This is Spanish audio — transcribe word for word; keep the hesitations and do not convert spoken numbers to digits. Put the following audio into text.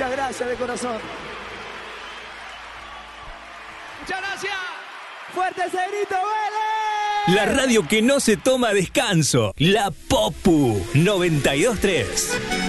Muchas gracias de corazón. Muchas gracias. Fuerte ese grito, Vélez. La radio que no se toma descanso. La Popu noventa y dos tres.